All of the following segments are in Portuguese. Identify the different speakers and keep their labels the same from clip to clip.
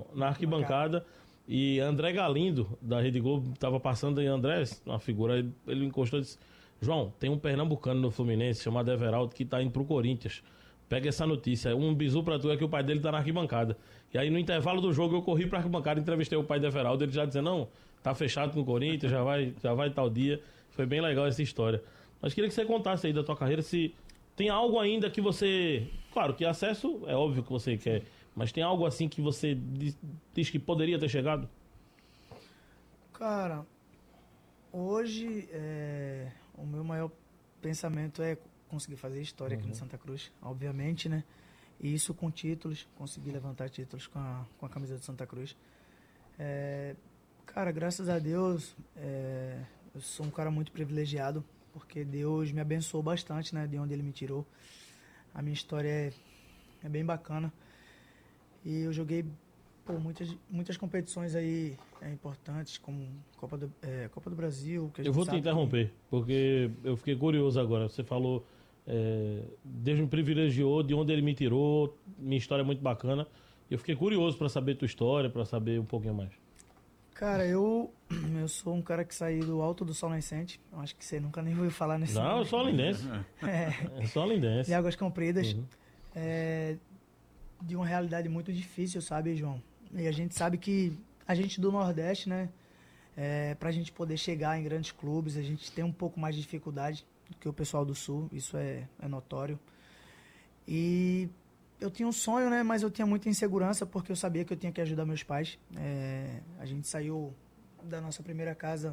Speaker 1: na arquibancada e André Galindo, da Rede Globo, tava passando, e André, uma figura, ele encostou e disse: João, tem um pernambucano no Fluminense chamado Everaldo que tá indo pro Corinthians. Pega essa notícia. Um bizu pra tu é que o pai dele tá na arquibancada. E aí no intervalo do jogo eu corri pra arquibancada, entrevistei o pai do Everaldo, ele já dizendo: não, tá fechado com o Corinthians, já vai tal dia. Foi bem legal essa história. Mas queria que você contasse aí da tua carreira, se tem algo ainda que você... Claro que acesso é óbvio que você quer, mas tem algo assim que você diz que poderia ter chegado?
Speaker 2: Cara, hoje o meu maior pensamento é conseguir fazer história aqui no Santa Cruz, obviamente, né? E isso com títulos, conseguir levantar títulos com a camisa do Santa Cruz. Cara, graças a Deus, eu sou um cara muito privilegiado, porque Deus me abençoou bastante, né? De onde Ele me tirou. A minha história é bem bacana. E eu joguei muitas competições aí importantes, como Copa do Brasil. Que a gente
Speaker 1: Eu vou te
Speaker 2: sabe
Speaker 1: interromper, porque eu fiquei curioso agora. Você falou, Deus me privilegiou, de onde ele me tirou, minha história é muito bacana. Eu fiquei curioso para saber tua história, para saber um pouquinho mais.
Speaker 2: Cara, eu sou um cara que saí do Alto do Sol Nascente. Eu acho que você nunca nem ouviu falar nesse
Speaker 1: Não,
Speaker 2: nome.
Speaker 1: eu sou lindense. É só lindense.
Speaker 2: De Águas Compridas.
Speaker 1: Uhum.
Speaker 2: De uma realidade muito difícil, sabe, João? E a gente sabe que a gente do Nordeste, né? Pra gente poder chegar em grandes clubes, a gente tem um pouco mais de dificuldade do que o pessoal do Sul. Isso é notório. E eu tinha um sonho, né? Mas eu tinha muita insegurança porque eu sabia que eu tinha que ajudar meus pais. A gente saiu da nossa primeira casa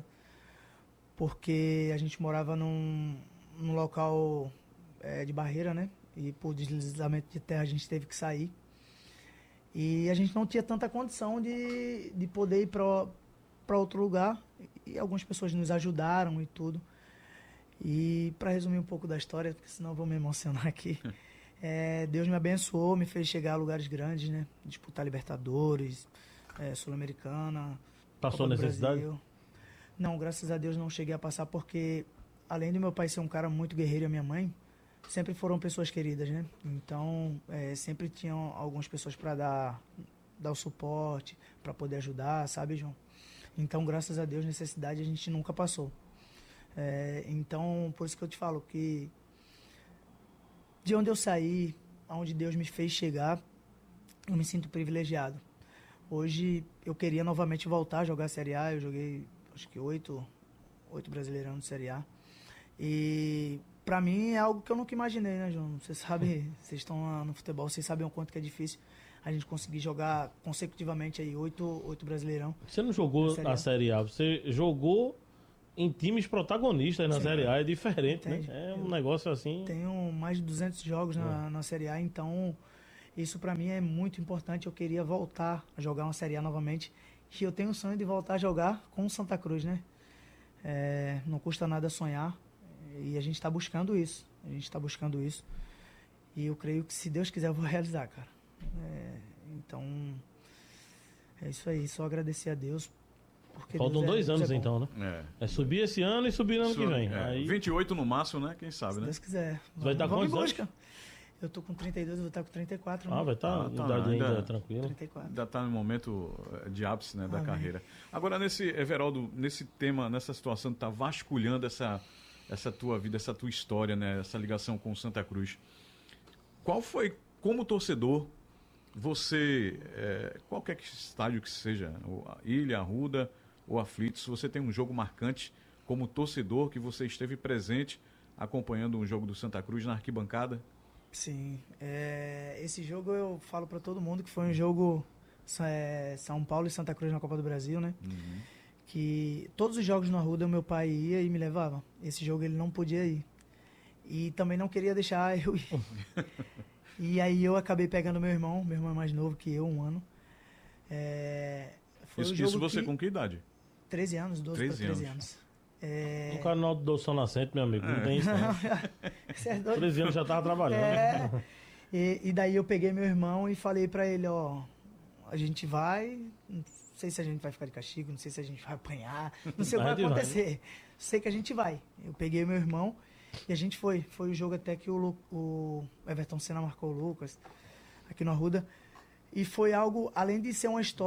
Speaker 2: porque a gente morava num local de barreira, né? E por deslizamento de terra a gente teve que sair. E a gente não tinha tanta condição de poder ir para outro lugar. E algumas pessoas nos ajudaram e tudo. E para resumir um pouco da história, porque senão eu vou me emocionar aqui. Deus me abençoou, me fez chegar a lugares grandes, né? Disputar Libertadores, Sul-Americana.
Speaker 1: Passou necessidade?
Speaker 2: Brasil. Não, graças a Deus não cheguei a passar, porque além do meu pai ser um cara muito guerreiro e a minha mãe, sempre foram pessoas queridas, né? Então, sempre tinham algumas pessoas para dar o suporte, para poder ajudar, sabe, João? Então, graças a Deus, necessidade a gente nunca passou. Então, por isso que eu te falo que de onde eu saí, aonde Deus me fez chegar, eu me sinto privilegiado. Hoje eu queria novamente voltar a jogar a Série A. Eu joguei acho que 8 Brasileirão de Série A. E pra mim é algo que eu nunca imaginei, né, João? Você sabe, vocês estão lá no futebol, vocês sabem o quanto que é difícil a gente conseguir jogar consecutivamente aí 8 Brasileirão.
Speaker 1: Você não jogou na Série A, você jogou em times protagonistas na Série A, é diferente,
Speaker 2: Entende?
Speaker 1: né? É um negócio assim...
Speaker 2: Tenho mais de 200 jogos na Série A, então isso pra mim é muito importante. Eu queria voltar a jogar uma Série A novamente, e eu tenho o sonho de voltar a jogar com o Santa Cruz, né? Não custa nada sonhar, e a gente está buscando isso. E eu creio que, se Deus quiser, eu vou realizar, cara. Então, é isso aí. Só agradecer a Deus. Porque
Speaker 1: Faltam
Speaker 2: Deus
Speaker 1: 2 anos,
Speaker 2: Deus
Speaker 1: então, né? Subir esse ano e subir no ano que vem. Aí...
Speaker 3: 28 no máximo, né? Quem sabe,
Speaker 2: se
Speaker 3: né?
Speaker 2: Deus quiser.
Speaker 1: Vai dar
Speaker 2: vamos em
Speaker 1: quantos
Speaker 2: busca. Eu tô com 32, eu vou estar com 34.
Speaker 1: vai estar idade ainda tranquila.
Speaker 2: 34.
Speaker 3: Ainda está no momento de ápice, né, da carreira. Agora, Everaldo, nesse tema, nessa situação, tá vasculhando essa tua vida, essa tua história, né, essa ligação com o Santa Cruz. Qual foi, como torcedor, você, qualquer estádio que seja, Ilha, Arruda ou Aflitos, você tem um jogo marcante como torcedor que você esteve presente acompanhando um jogo do Santa Cruz na arquibancada?
Speaker 2: Sim, esse jogo eu falo para todo mundo que foi um jogo São Paulo e Santa Cruz na Copa do Brasil, né?
Speaker 3: Uhum.
Speaker 2: Que todos os jogos no Arruda meu pai ia e me levava. Esse jogo ele não podia ir. E também não queria deixar eu ir. E aí eu acabei pegando meu irmão é mais novo que eu, 1 ano. Foi
Speaker 3: Isso você com que idade?
Speaker 2: 13 anos, 12 para 13 anos.
Speaker 1: O canal do Sol Nascente, meu amigo, não tem isso não. 13 anos já tava trabalhando.
Speaker 2: E daí eu peguei meu irmão e falei pra ele, a gente vai, não sei se a gente vai ficar de castigo, não sei se a gente vai apanhar, não sei o que vai acontecer, sei que a gente vai. Eu peguei meu irmão e a gente foi o jogo até que o Everton Senna marcou o Lucas aqui no Arruda, e foi algo, além de ser uma história